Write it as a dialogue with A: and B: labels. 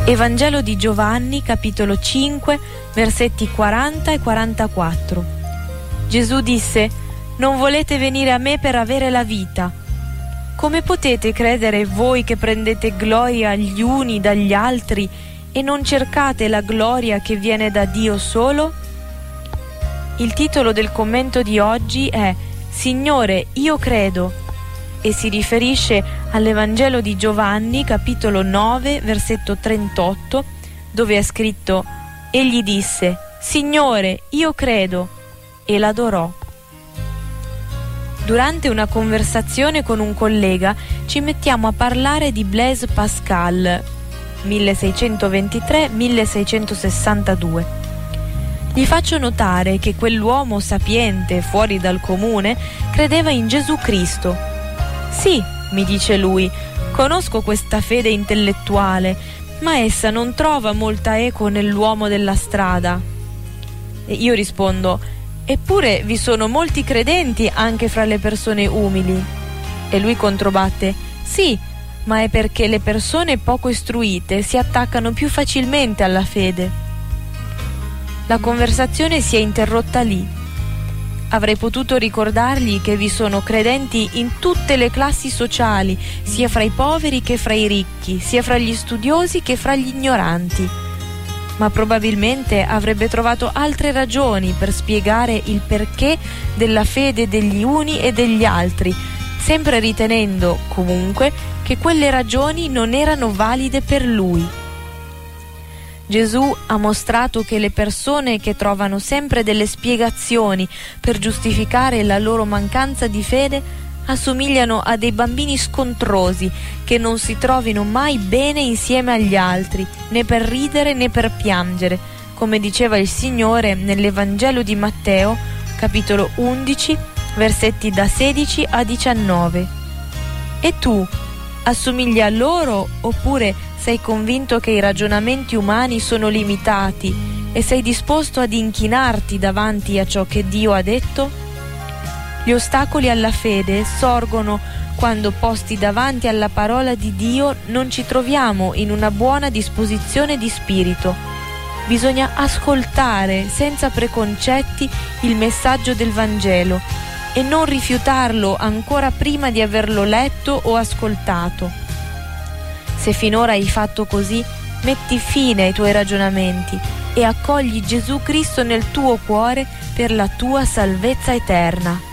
A: Evangelo di Giovanni, capitolo 5, versetti 40 e 44. Gesù disse: «Non volete venire a me per avere la vita. Come potete credere voi che prendete gloria gli uni dagli altri e non cercate la gloria che viene da Dio solo?» Il titolo del commento di oggi è «Signore, io credo», e si riferisce all'Evangelo di Giovanni, capitolo 9, versetto 38, dove è scritto: «Egli disse: Signore, io credo», e l'adorò. Durante una conversazione con un collega ci mettiamo a parlare di Blaise Pascal, 1623-1662. Gli faccio notare che quell'uomo sapiente, fuori dal comune, credeva in Gesù Cristo. «Sì», mi dice lui, «conosco questa fede intellettuale, ma essa non trova molta eco nell'uomo della strada». E io rispondo: «Eppure vi sono molti credenti anche fra le persone umili». E lui controbatte: «Sì, ma è perché le persone poco istruite si attaccano più facilmente alla fede». La conversazione si è interrotta lì. Avrei potuto ricordargli che vi sono credenti in tutte le classi sociali, sia fra i poveri che fra i ricchi, sia fra gli studiosi che fra gli ignoranti. Ma probabilmente avrebbe trovato altre ragioni per spiegare il perché della fede degli uni e degli altri, sempre ritenendo, comunque, che quelle ragioni non erano valide per lui. Gesù ha mostrato che le persone che trovano sempre delle spiegazioni per giustificare la loro mancanza di fede assomigliano a dei bambini scontrosi che non si trovino mai bene insieme agli altri, né per ridere né per piangere, come diceva il Signore nell'Evangelo di Matteo, capitolo 11, versetti da 16 a 19. E tu, assomigli a loro oppure sei convinto che i ragionamenti umani sono limitati e sei disposto ad inchinarti davanti a ciò che Dio ha detto? Gli ostacoli alla fede sorgono quando, posti davanti alla parola di Dio, non ci troviamo in una buona disposizione di spirito. Bisogna ascoltare senza preconcetti il messaggio del Vangelo e non rifiutarlo ancora prima di averlo letto o ascoltato. Se finora hai fatto così, metti fine ai tuoi ragionamenti e accogli Gesù Cristo nel tuo cuore per la tua salvezza eterna.